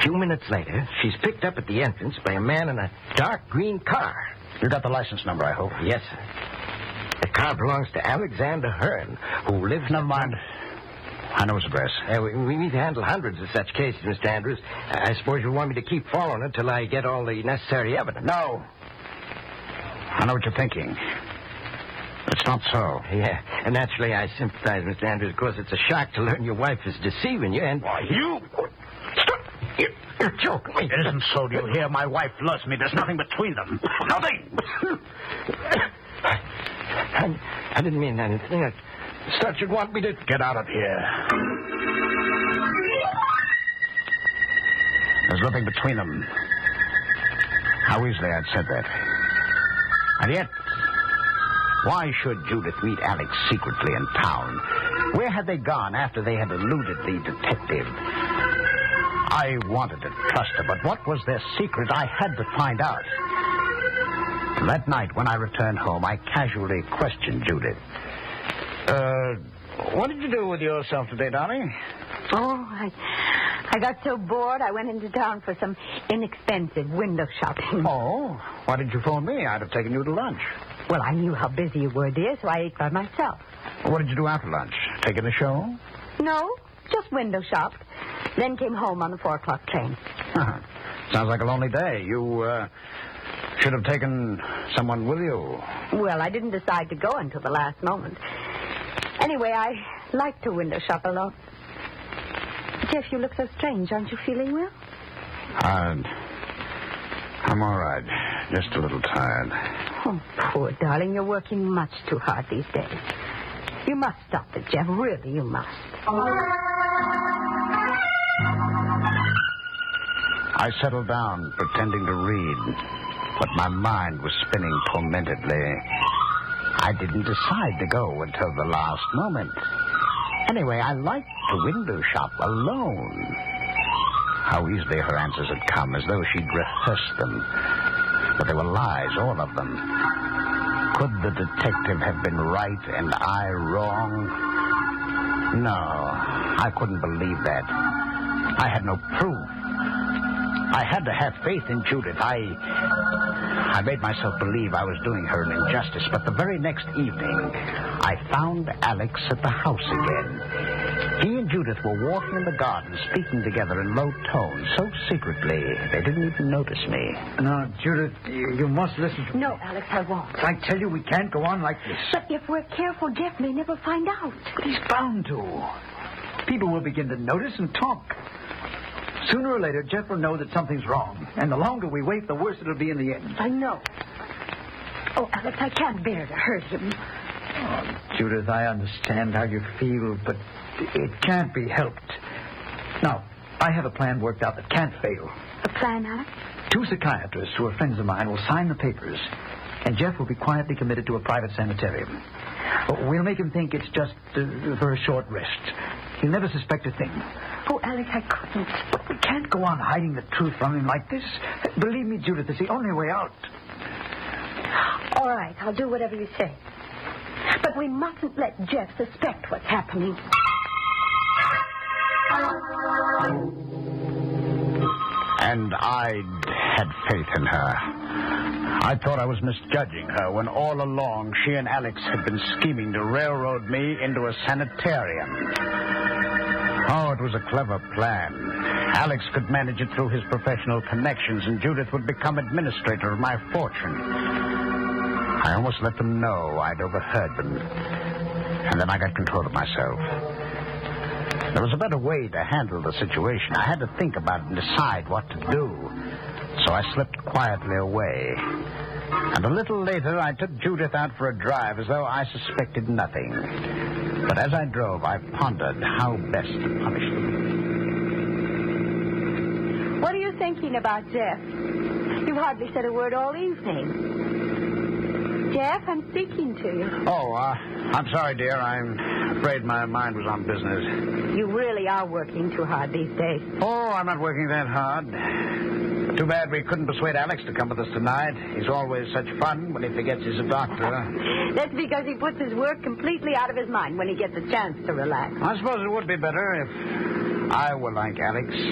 few minutes later, she's picked up at the entrance by a man in a dark green car. You got the license number, I hope. Yes, sir. The car belongs to Alexander Hearn, who lives... Never mind. I know his address. We need to handle hundreds of such cases, Mr. Andrews. I suppose you'll want me to keep following it till I get all the necessary evidence. No. I know what you're thinking. It's not so. Yeah, and naturally I sympathize, Mr. Andrews. Of course, it's a shock to learn your wife is deceiving you, and... Why, you... Stop! You're joking me. It isn't so. Do you hear? My wife loves me. There's nothing between them. Nothing! I didn't mean anything. I thought you'd want me to... Get out of here. There's nothing between them. How easily I'd said that. And yet, why should Judith meet Alex secretly in town? Where had they gone after they had eluded the detective? I wanted to trust her, but what was their secret? I had to find out. That night, when I returned home, I casually questioned Judith. What did you do with yourself today, darling? Oh, I got so bored I went into town for some inexpensive window shopping. Oh? Why didn't you phone me? I'd have taken you to lunch. Well, I knew how busy you were, dear, so I ate by myself. What did you do after lunch? Taking a show? No, just window shopped. Then came home on the 4 o'clock train. Sounds like a lonely day. You should have taken someone with you. Well, I didn't decide to go until the last moment. Anyway, I like to window shop alone. Jeff, you look so strange. Aren't you feeling well? I'm all right. Just a little tired. Oh, poor darling. You're working much too hard these days. You must stop it, Jeff. Really, you must. I settled down, pretending to read, but my mind was spinning tormentedly. I didn't decide to go until the last moment. Anyway, I liked to window shop alone. How easily her answers had come, as though she'd rehearsed them. But they were lies, all of them. Could the detective have been right and I wrong? No, I couldn't believe that. I had no proof. I had to have faith in Judith. I made myself believe I was doing her an injustice, but the very next evening, I found Alex at the house again. He and Judith were walking in the garden, speaking together in low tones, so secretly they didn't even notice me. Now, Judith, you must listen to me. No, Alex, I won't. I tell you, we can't go on like this. But if we're careful, Jeff may never find out. But he's bound to. People will begin to notice and talk. Sooner or later, Jeff will know that something's wrong. And the longer we wait, the worse it'll be in the end. I know. Oh, Alex, I can't bear to hurt him. Oh, Judith, I understand how you feel, but it can't be helped. Now, I have a plan worked out that can't fail. A plan, Alex? 2 psychiatrists who are friends of mine will sign the papers, and Jeff will be quietly committed to a private sanitarium. We'll make him think it's just for a short rest. He'll never suspect a thing. Oh, Alex, I couldn't. But we can't go on hiding the truth from him like this. Believe me, Judith, it's the only way out. All right, I'll do whatever you say. But we mustn't let Jeff suspect what's happening. And I had faith in her. I thought I was misjudging her when all along she and Alex had been scheming to railroad me into a sanitarium. Oh, it was a clever plan. Alex could manage it through his professional connections, and Judith would become administrator of my fortune. I almost let them know I'd overheard them, and then I got control of myself. There was a better way to handle the situation. I had to think about it and decide what to do. So I slipped quietly away. And a little later, I took Judith out for a drive as though I suspected nothing. But as I drove, I pondered how best to punish them. What are you thinking about, Jeff? You've hardly said a word all evening. Jeff, I'm speaking to you. Oh, I'm sorry, dear. I'm afraid my mind was on business. You really are working too hard these days. Oh, I'm not working that hard. Too bad we couldn't persuade Alex to come with us tonight. He's always such fun when he forgets he's a doctor. That's because he puts his work completely out of his mind when he gets a chance to relax. I suppose it would be better if I were like Alex.